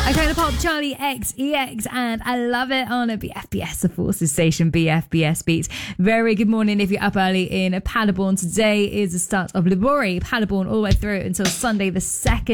I kind of pop Charlie XEX and I love it on a BFBS, the Forces station, BFBS Beats. Very good morning if you're up early in Paderborn. Today is the start of Libori, Paderborn, all the way through until Sunday the 2nd